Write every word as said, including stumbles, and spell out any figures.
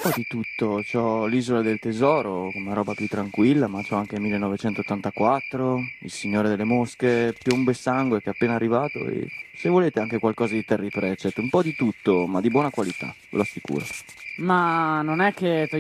Ho di tutto, c'ho l'Isola del Tesoro come roba più tranquilla, ma c'ho anche millenovecentottantaquattro, Il Signore delle Mosche, Piombo e Sangue che è appena arrivato e se volete anche qualcosa di Terry Pratchett, un po' di tutto, ma di buona qualità, ve lo assicuro. Ma non è che